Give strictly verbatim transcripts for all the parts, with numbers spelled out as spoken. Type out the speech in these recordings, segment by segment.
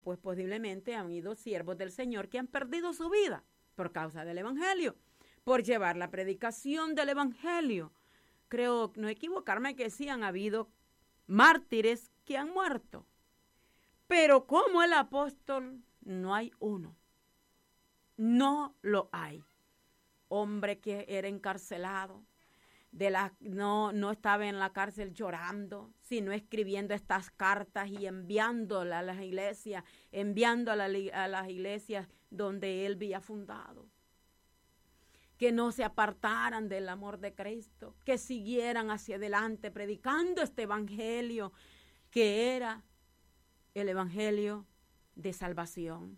pues posiblemente han ido siervos del Señor que han perdido su vida por causa del Evangelio, por llevar la predicación del Evangelio. Creo no equivocarme que sí han habido mártires que han muerto. Pero como el apóstol no hay uno. No lo hay. Hombre que era encarcelado, de la, no, no estaba en la cárcel llorando, sino escribiendo estas cartas y enviándolas a las iglesias, enviándolas a las iglesias donde él había fundado. Que no se apartaran del amor de Cristo, que siguieran hacia adelante predicando este evangelio, que era el evangelio de salvación.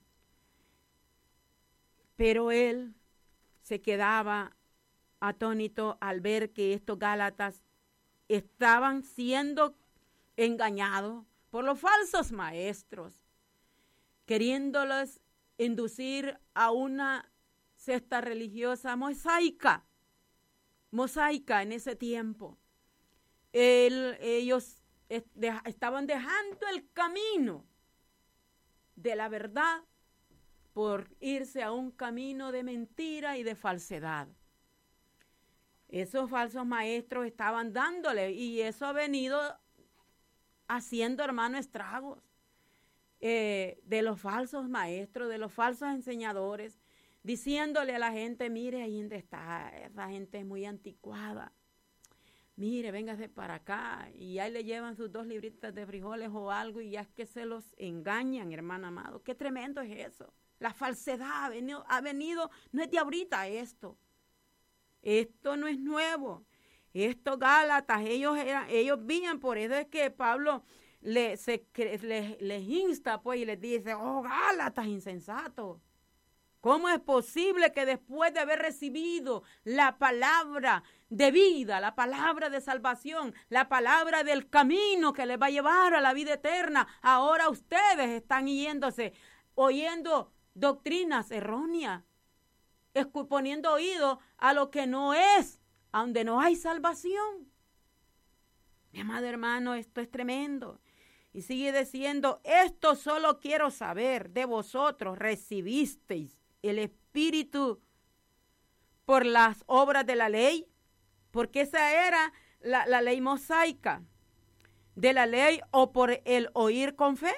Pero él se quedaba atónito al ver que estos gálatas estaban siendo engañados por los falsos maestros, queriéndolos inducir a una secta religiosa mosaica, mosaica en ese tiempo. El, ellos est- de, estaban dejando el camino de la verdad por irse a un camino de mentira y de falsedad. Esos falsos maestros estaban dándole y eso ha venido haciendo, hermano, estragos eh, de los falsos maestros, de los falsos enseñadores, diciéndole a la gente, mire, ahí donde está, esa gente es muy anticuada. Mire, véngase para acá. Y ahí le llevan sus dos libritas de frijoles o algo y ya es que se los engañan, hermano amado. Qué tremendo es eso. La falsedad ha venido, ha venido, no es de ahorita esto. Esto no es nuevo. Estos gálatas, ellos eran, ellos vivían, por eso es que Pablo le, se, les, les insta pues y les dice, oh gálatas insensatos. ¿Cómo es posible que después de haber recibido la palabra de vida, la palabra de salvación, la palabra del camino que les va a llevar a la vida eterna, ahora ustedes están yéndose, oyendo doctrinas erróneas, poniendo oído a lo que no es, a donde no hay salvación? Mi amado hermano, esto es tremendo. Y sigue diciendo, esto solo quiero saber de vosotros, ¿recibisteis el Espíritu por las obras de la ley? Porque esa era la, la ley mosaica de la ley, o por el oír con fe.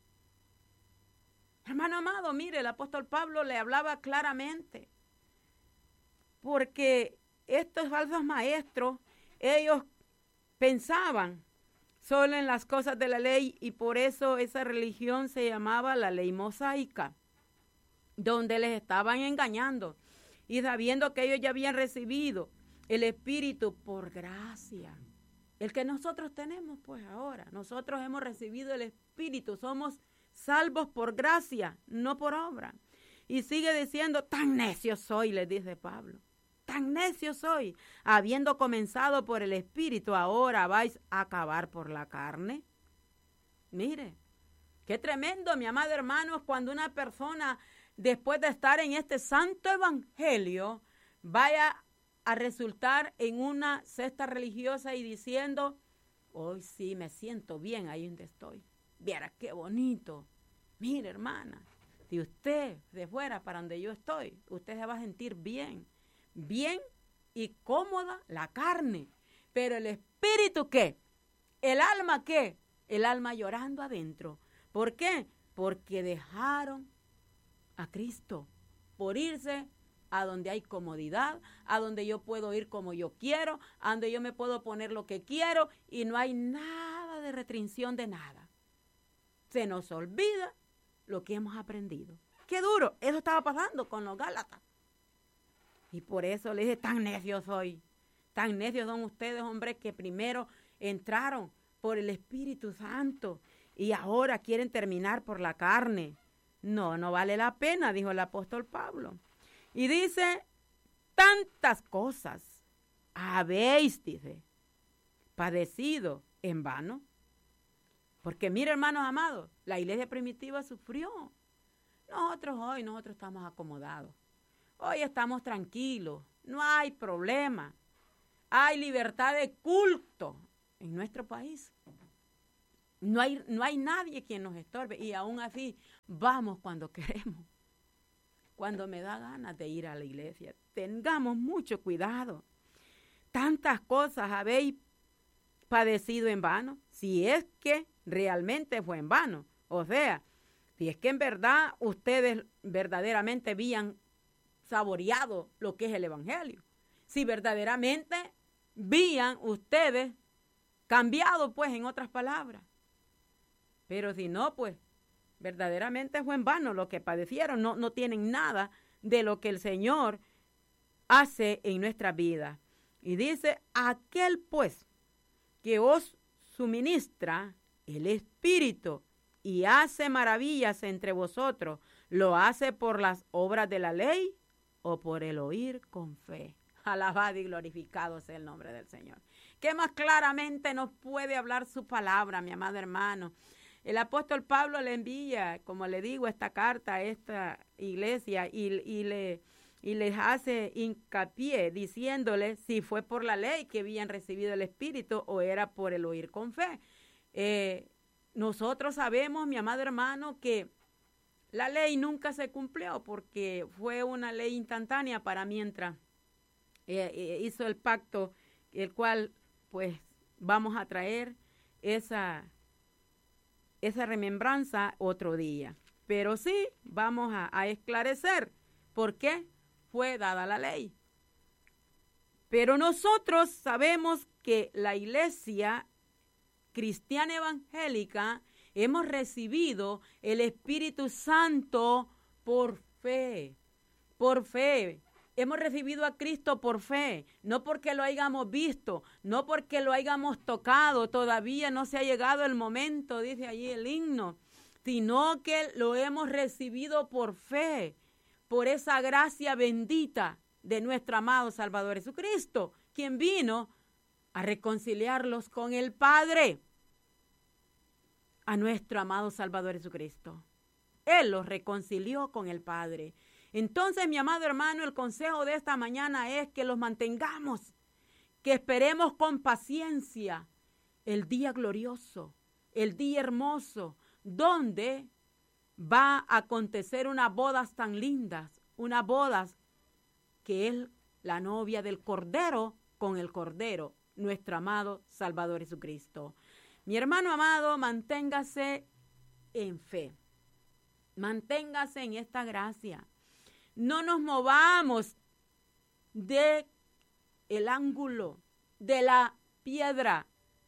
Hermano amado, mire, el apóstol Pablo le hablaba claramente, porque estos falsos maestros, ellos pensaban solo en las cosas de la ley y por eso esa religión se llamaba la ley mosaica, donde les estaban engañando y sabiendo que ellos ya habían recibido el Espíritu por gracia. El que nosotros tenemos pues ahora, nosotros hemos recibido el Espíritu, somos salvos por gracia, no por obra. Y sigue diciendo, tan necio soy, les dice Pablo, tan necio soy, habiendo comenzado por el Espíritu, ahora vais a acabar por la carne. Mire, qué tremendo, mi amado hermano, cuando una persona, después de estar en este santo evangelio, vaya a resultar en una secta religiosa y diciendo, hoy sí me siento bien ahí donde estoy. Viera qué bonito. Mire, hermana, si usted se fuera para donde yo estoy, usted se va a sentir bien, bien y cómoda la carne. Pero el espíritu, ¿qué? ¿El alma qué? El alma llorando adentro. ¿Por qué? Porque dejaron a Cristo por irse a donde hay comodidad, a donde yo puedo ir como yo quiero, a donde yo me puedo poner lo que quiero y no hay nada de restricción de nada. Se nos olvida lo que hemos aprendido. ¡Qué duro! Eso estaba pasando con los gálatas. Y por eso le dije, tan necios soy. Tan necios son ustedes, hombres, que primero entraron por el Espíritu Santo y ahora quieren terminar por la carne. No, no vale la pena, dijo el apóstol Pablo. Y dice, tantas cosas habéis, dice, padecido en vano. Porque mire, hermanos amados, la iglesia primitiva sufrió. Nosotros hoy, nosotros estamos acomodados. Hoy estamos tranquilos, no hay problema. Hay libertad de culto en nuestro país. No hay, no hay nadie quien nos estorbe y aún así vamos cuando queremos, cuando me da ganas de ir a la iglesia. Tengamos mucho cuidado. Tantas cosas habéis padecido en vano, si es que realmente fue en vano. O sea, si es que en verdad ustedes verdaderamente habían saboreado lo que es el evangelio. Si verdaderamente habían ustedes cambiado, pues, en otras palabras. Pero si no, pues, verdaderamente fue en vano lo que padecieron. No, no tienen nada de lo que el Señor hace en nuestra vida. Y dice, aquel pues que os suministra el Espíritu y hace maravillas entre vosotros, ¿lo hace por las obras de la ley o por el oír con fe? Alabado y glorificado sea el nombre del Señor. ¿Qué más claramente nos puede hablar su palabra, mi amado hermano? El apóstol Pablo le envía, como le digo, esta carta a esta iglesia y, y, le, y les hace hincapié diciéndole si fue por la ley que habían recibido el Espíritu o era por el oír con fe. Eh, nosotros sabemos, mi amado hermano, que la ley nunca se cumplió porque fue una ley instantánea para mientras eh, eh, hizo el pacto, el cual pues vamos a traer esa... esa remembranza otro día. Pero sí vamos a, a esclarecer por qué fue dada la ley. Pero nosotros sabemos que la iglesia cristiana evangélica hemos recibido el Espíritu Santo por fe, por fe. Hemos recibido a Cristo por fe, no porque lo hayamos visto, no porque lo hayamos tocado, todavía no se ha llegado el momento, dice allí el himno, sino que lo hemos recibido por fe, por esa gracia bendita de nuestro amado Salvador Jesucristo, quien vino a reconciliarlos con el Padre, a nuestro amado Salvador Jesucristo. Él los reconcilió con el Padre. Entonces, mi amado hermano, el consejo de esta mañana es que los mantengamos, que esperemos con paciencia el día glorioso, el día hermoso, donde va a acontecer unas bodas tan lindas, unas bodas que es la novia del Cordero con el Cordero, nuestro amado Salvador Jesucristo. Mi hermano amado, manténgase en fe, manténgase en esta gracia. No nos movamos de el ángulo, de la piedra.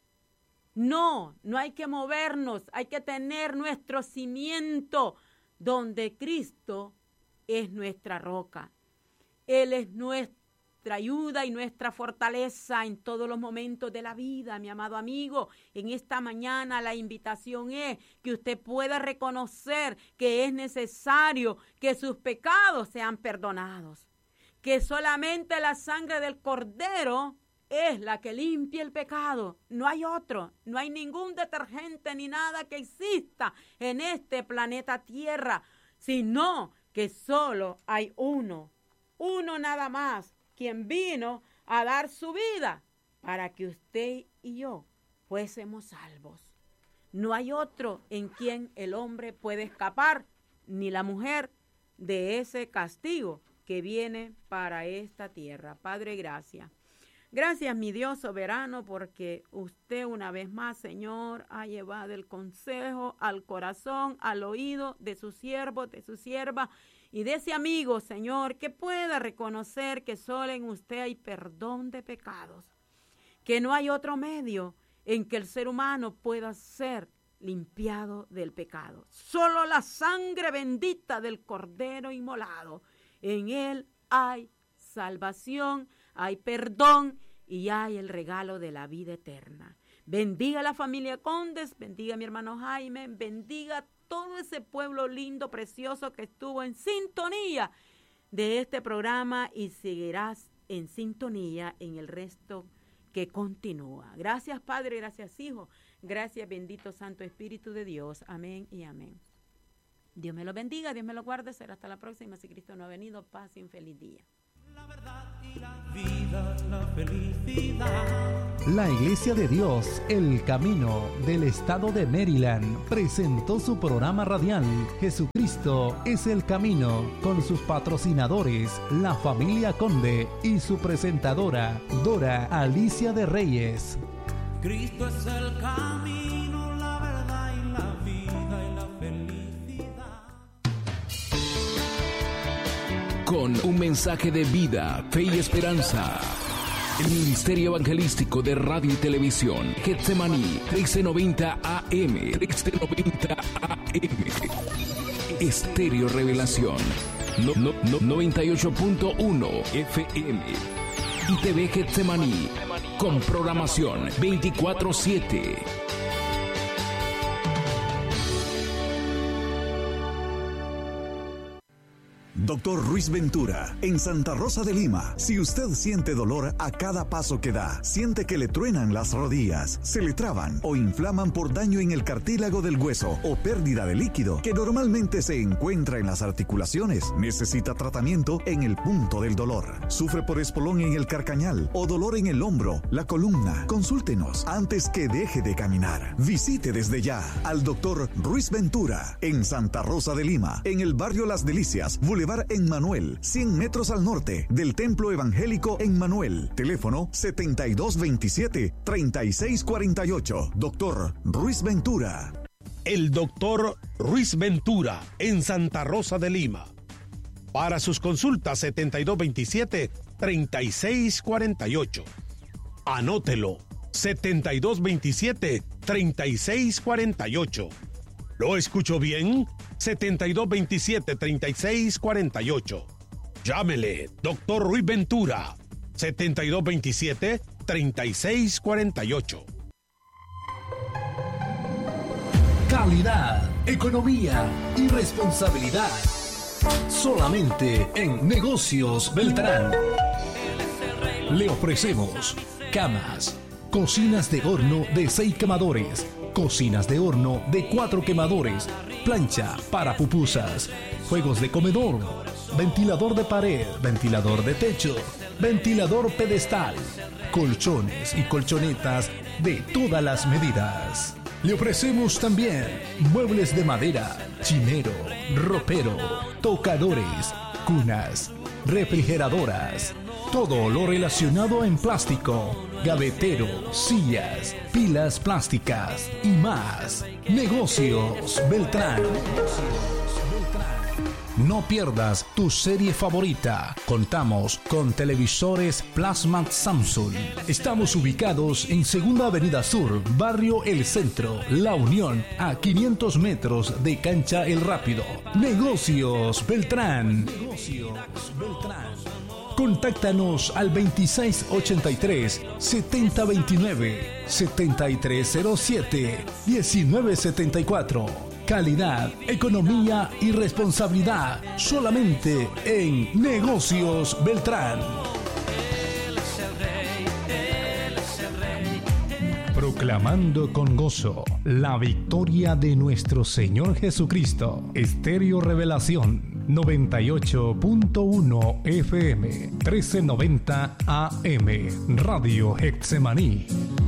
No, no hay que movernos, hay que tener nuestro cimiento donde Cristo es nuestra roca. Él es nuestra ayuda y nuestra fortaleza en todos los momentos de la vida, mi amado amigo. En esta mañana la invitación es que usted pueda reconocer que es necesario que sus pecados sean perdonados, que solamente la sangre del Cordero es la que limpia el pecado. No hay otro, no hay ningún detergente ni nada que exista en este planeta Tierra, sino que solo hay uno, uno nada más, quien vino a dar su vida para que usted y yo fuésemos salvos. No hay otro en quien el hombre puede escapar, ni la mujer, de ese castigo que viene para esta tierra. Padre, gracias. Gracias, mi Dios soberano, porque usted una vez más, Señor, ha llevado el consejo al corazón, al oído de su siervo, de su sierva, y de ese amigo, Señor, que pueda reconocer que solo en usted hay perdón de pecados, que no hay otro medio en que el ser humano pueda ser limpiado del pecado. Solo la sangre bendita del Cordero inmolado. En él hay salvación, hay perdón y hay el regalo de la vida eterna. Bendiga a la familia Condes, bendiga a mi hermano Jaime, bendiga todo ese pueblo lindo, precioso que estuvo en sintonía de este programa y seguirás en sintonía en el resto que continúa. Gracias, Padre, gracias, Hijo, gracias, bendito Santo Espíritu de Dios. Amén y amén. Dios me lo bendiga, Dios me lo guarde. Será hasta la próxima. Si Cristo no ha venido, paz y un feliz día. La verdad y La Iglesia de Dios, El Camino del Estado de Maryland, presentó su programa radial Jesucristo es el Camino, con sus patrocinadores, la familia Conde y su presentadora, Dora Alicia de Reyes. Cristo es el camino, la verdad y la vida y la felicidad. Con un mensaje de vida, fe y esperanza. El Ministerio Evangelístico de Radio y Televisión, Getsemaní, trece noventa A M, trece noventa A M. Estéreo Revelación, no, no, no, noventa y ocho punto uno F M. Y T V Getsemaní, con programación veinticuatro siete. Doctor Ruiz Ventura, en Santa Rosa de Lima. Si usted siente dolor a cada paso que da, siente que le truenan las rodillas, se le traban o inflaman por daño en el cartílago del hueso o pérdida de líquido que normalmente se encuentra en las articulaciones, necesita tratamiento en el punto del dolor. Sufre por espolón en el carcañal o dolor en el hombro, la columna. Consúltenos antes que deje de caminar. Visite desde ya al Doctor Ruiz Ventura en Santa Rosa de Lima, en el barrio Las Delicias, Boulevard en Manuel, cien metros al norte del Templo Evangélico en Manuel. Teléfono setenta y dos veintisiete, treinta y seis cuarenta y ocho. Doctor Ruiz Ventura. El Doctor Ruiz Ventura en Santa Rosa de Lima. Para sus consultas setenta y dos veintisiete, treinta y seis cuarenta y ocho. Anótelo. setenta y dos veintisiete, treinta y seis cuarenta y ocho. ¿Lo escucho bien? setenta y dos veintisiete, treinta y seis cuarenta y ocho. Llámele, Doctor Ruiz Ventura, setenta y dos veintisiete, treinta y seis cuarenta y ocho. Calidad, economía y responsabilidad. Solamente en Negocios Beltrán. Le ofrecemos camas, cocinas de horno de seis quemadores, cocinas de horno de cuatro quemadores, plancha para pupusas, juegos de comedor, ventilador de pared, ventilador de techo, ventilador pedestal, colchones y colchonetas de todas las medidas. Le ofrecemos también muebles de madera, chinero, ropero, tocadores, cunas, refrigeradoras, todo lo relacionado en plástico, gavetero, sillas, pilas plásticas y más. Negocios Beltrán. No pierdas tu serie favorita. Contamos con televisores Plasma Samsung. Estamos ubicados en Segunda Avenida Sur, Barrio El Centro, La Unión, a quinientos metros de Cancha El Rápido. Negocios Beltrán. Negocios Beltrán. Contáctanos al veintiséis ochenta y tres, setenta veintinueve, setenta y tres cero siete, diecinueve setenta y cuatro. Calidad, economía y responsabilidad solamente en Negocios Beltrán. Proclamando con gozo la victoria de nuestro Señor Jesucristo. Estéreo Revelación noventa y ocho punto uno F M, trece noventa A M, Radio Getsemaní.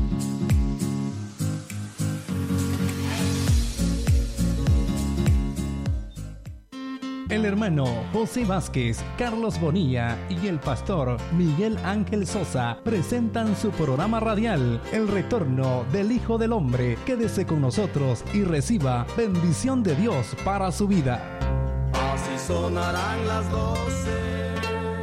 El hermano José Vázquez, Carlos Bonilla y el pastor Miguel Ángel Sosa presentan su programa radial El Retorno del Hijo del Hombre. Quédese con nosotros y reciba bendición de Dios para su vida. Así sonarán las doce.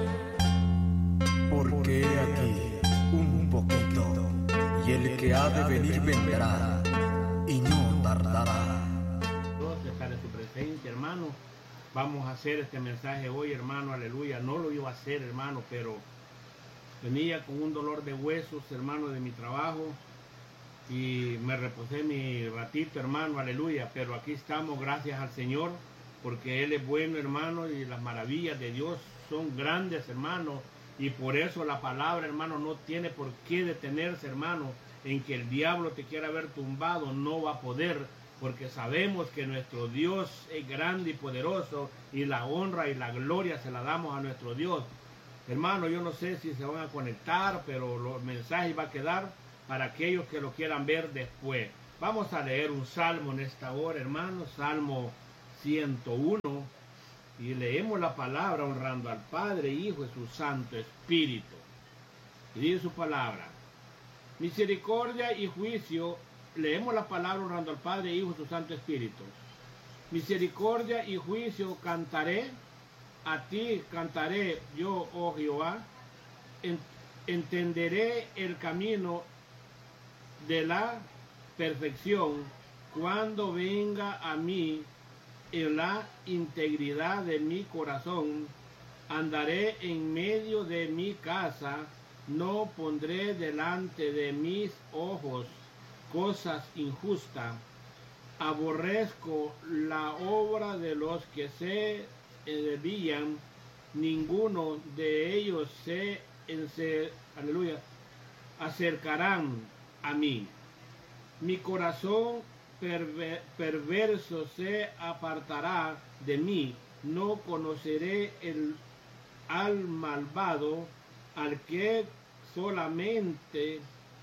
Porque aquí un poquito, y el que ha de venir vendrá, y no tardará. Dios estar en su presencia, hermano. Vamos a hacer este mensaje hoy, hermano, aleluya. No lo iba a hacer, hermano, pero venía con un dolor de huesos, hermano, de mi trabajo. Y me reposé mi ratito, hermano, aleluya. Pero aquí estamos, gracias al Señor, porque Él es bueno, hermano, y las maravillas de Dios son grandes, hermano. Y por eso la palabra, hermano, no tiene por qué detenerse, hermano, en que el diablo te quiera ver tumbado, no va a poder. Porque sabemos que nuestro Dios es grande y poderoso y la honra y la gloria se la damos a nuestro Dios. Hermano, yo no sé si se van a conectar, pero los mensajes van a quedar para aquellos que lo quieran ver después. Vamos a leer un salmo en esta hora, hermano, Salmo ciento uno, y leemos la palabra honrando al Padre, Hijo y su Santo Espíritu. Y dice su palabra: misericordia y juicio. Leemos la palabra honrando al Padre, Hijo y su Santo Espíritu. Misericordia y juicio cantaré, a ti cantaré yo, oh Jehová. Entenderé el camino de la perfección cuando venga a mí en la integridad de mi corazón. Andaré en medio de mi casa, no pondré delante de mis ojos cosas injustas. Aborrezco la obra de los que se desvían, ninguno de ellos se, se aleluya, acercarán a mí. Mi corazón perver, perverso se apartará de mí, no conoceré el, al malvado, al que solamente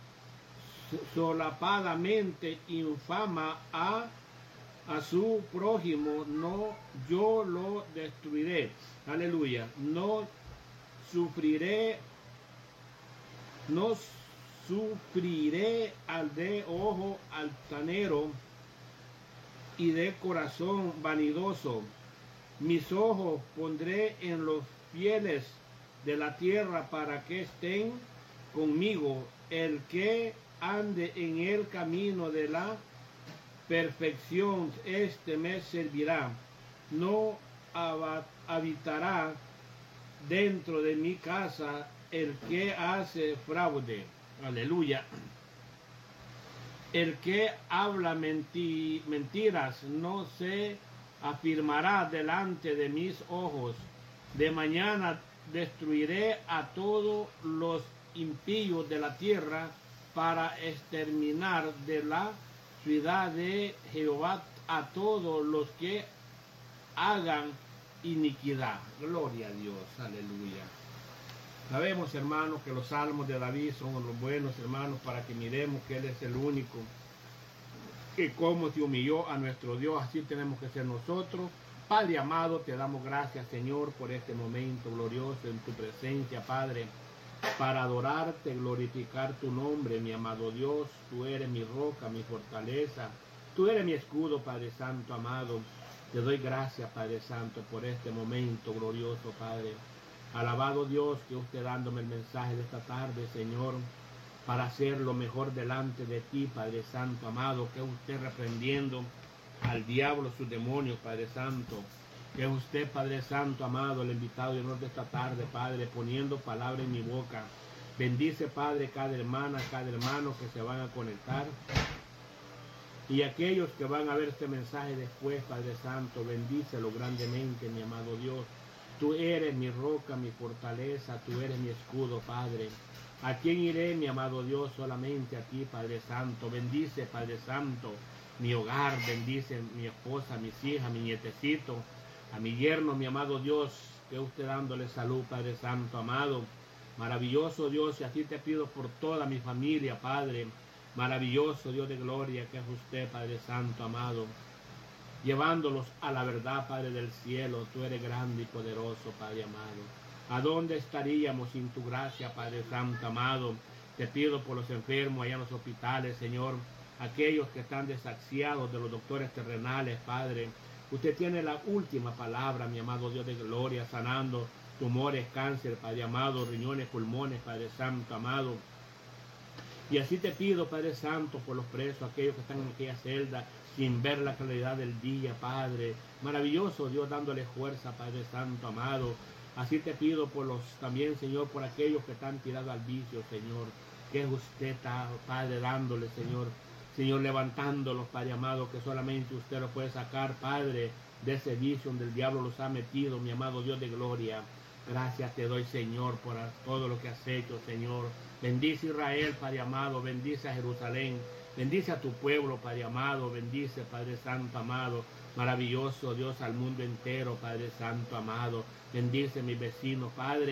solapadamente infama a, a su prójimo, no, yo lo destruiré. Aleluya. No sufriré, no sufriré al de ojo altanero y de corazón vanidoso. Mis ojos pondré en los fieles de la tierra para que estén conmigo. El que ande en el camino de la perfección, este me servirá. No habitará dentro de mi casa el que hace fraude. Aleluya. El que habla menti mentiras no se afirmará delante de mis ojos. De mañana destruiré a todos los impíos de la tierra, para exterminar de la ciudad de Jehová a todos los que hagan iniquidad. Gloria a Dios, aleluya. Sabemos, hermanos, que los salmos de David son los buenos, hermanos, para que miremos que Él es el único que como se humilló a nuestro Dios, así tenemos que ser nosotros. Padre amado, te damos gracias, Señor, por este momento glorioso en tu presencia, Padre, para adorarte, glorificar tu nombre, mi amado Dios. Tú eres mi roca, mi fortaleza, tú eres mi escudo, Padre Santo, amado. Te doy gracias, Padre Santo, por este momento glorioso, Padre. Alabado Dios, que usted dándome el mensaje de esta tarde, Señor, para hacer lo mejor delante de ti, Padre Santo, amado, que usted reprendiendo al diablo, sus demonios, Padre Santo. Que es usted, Padre Santo, amado, el invitado y honor de esta tarde, Padre, poniendo palabra en mi boca. Bendice, Padre, cada hermana, cada hermano que se van a conectar. Y aquellos que van a ver este mensaje después, Padre Santo, bendícelo grandemente, mi amado Dios. Tú eres mi roca, mi fortaleza, tú eres mi escudo, Padre. ¿A quién iré, mi amado Dios? Solamente a ti, Padre Santo. Bendice, Padre Santo, mi hogar, bendice mi esposa, mis hijas, mi nietecito, a mi yerno, mi amado Dios, que usted dándole salud, Padre Santo, amado. Maravilloso Dios, y así te pido por toda mi familia, Padre. Maravilloso Dios de gloria, que es usted, Padre Santo, amado. Llevándolos a la verdad, Padre del cielo. Tú eres grande y poderoso, Padre amado. ¿A dónde estaríamos sin tu gracia, Padre Santo, amado? Te pido por los enfermos allá en los hospitales, Señor. Aquellos que están desahuciados de los doctores terrenales, Padre. Usted tiene la última palabra, mi amado Dios de gloria, sanando tumores, cáncer, Padre amado, riñones, pulmones, Padre Santo, amado. Y así te pido, Padre Santo, por los presos, aquellos que están en aquella celda, sin ver la claridad del día, Padre. Maravilloso Dios, dándole fuerza, Padre Santo, amado. Así te pido por los, también, Señor, por aquellos que están tirados al vicio, Señor. Que usted está, Padre, dándole, Señor. Señor, levantándolos, Padre amado, que solamente usted los puede sacar, Padre, de ese vicio donde el diablo los ha metido, mi amado Dios de gloria. Gracias te doy, Señor, por todo lo que has hecho, Señor. Bendice Israel, Padre amado, bendice a Jerusalén, bendice a tu pueblo, Padre amado, bendice, Padre Santo, amado, maravilloso Dios, al mundo entero, Padre Santo, amado. Bendice a mis vecinos, Padre.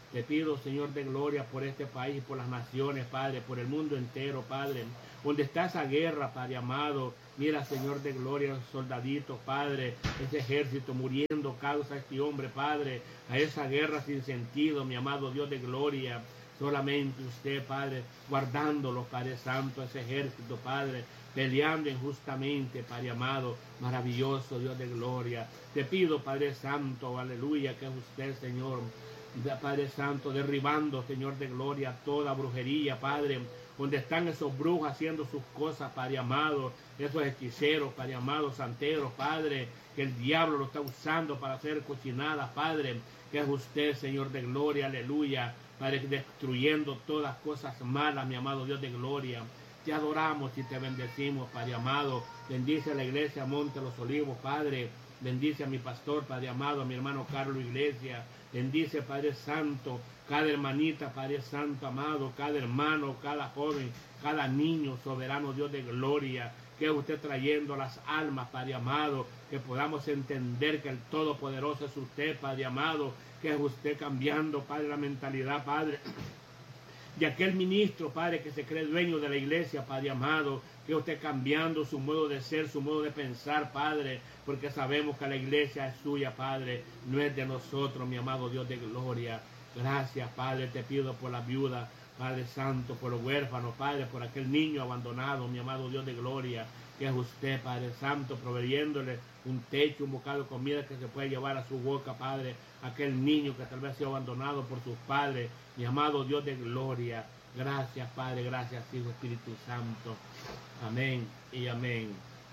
Te pido, Señor de gloria, por este país, por las naciones, Padre, por el mundo entero, Padre. Donde está esa guerra, Padre amado. Mira, Señor de gloria, los soldaditos, Padre, ese ejército muriendo, causa este hombre, Padre, a esa guerra sin sentido, mi amado Dios de gloria. Solamente usted, Padre, guardándolo, Padre Santo, ese ejército, Padre, peleando injustamente, Padre amado, maravilloso Dios de gloria. Te pido, Padre Santo, aleluya, que es usted, Señor, Padre Santo, derribando, Señor de gloria, toda brujería, Padre, donde están esos brujos haciendo sus cosas, Padre amado, esos hechiceros, Padre amado, santeros, Padre, que el diablo lo está usando para hacer cochinadas, Padre, que es usted, Señor de gloria, aleluya, Padre, destruyendo todas cosas malas, mi amado Dios de gloria. Te adoramos y te bendecimos, Padre amado. Bendice a la iglesia Monte Los Olivos, Padre. Bendice a mi pastor, Padre amado, a mi hermano Carlos Iglesia. Bendice, Padre Santo, cada hermanita, Padre Santo, amado, cada hermano, cada joven, cada niño, soberano Dios de gloria. Que usted trayendo las almas, Padre amado, que podamos entender que el Todopoderoso es usted, Padre amado, que es usted cambiando, Padre, la mentalidad, Padre, de aquel ministro, Padre, que se cree dueño de la iglesia, Padre amado, que usted cambiando su modo de ser, su modo de pensar, Padre, porque sabemos que la iglesia es suya, Padre, no es de nosotros, mi amado Dios de gloria. Gracias, Padre, te pido por la viuda, Padre Santo, por los huérfanos, Padre, por aquel niño abandonado, mi amado Dios de gloria, que es usted, Padre Santo, proveyéndole un techo, un bocado de comida que se puede llevar a su boca, Padre, aquel niño que tal vez ha sido abandonado por sus padres, mi amado Dios de gloria. Gracias, Padre, gracias, Hijo, Espíritu Santo. Amén y amén.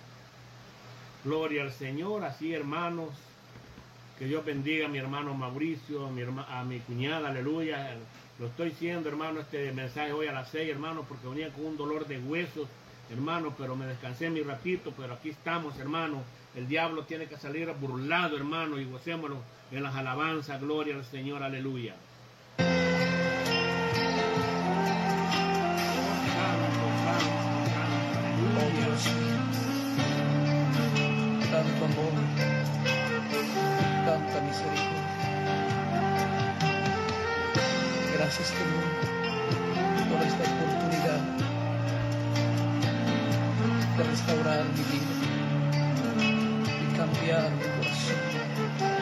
Gloria al Señor. Así, hermanos, que Dios bendiga a mi hermano Mauricio, a mi, herma, a mi cuñada, aleluya. Lo estoy diciendo, hermano, este mensaje hoy a las seis, hermano, porque venía con un dolor de huesos, hermano, pero me descansé mi ratito, pero aquí estamos, hermano. El diablo tiene que salir burlado, hermano, y gocémonos en las alabanzas. Gloria al Señor, aleluya. Oh Dios, tanto amor, tanta misericordia. Gracias, Señor, por esta oportunidad de restaurar mi vida y cambiar mi corazón.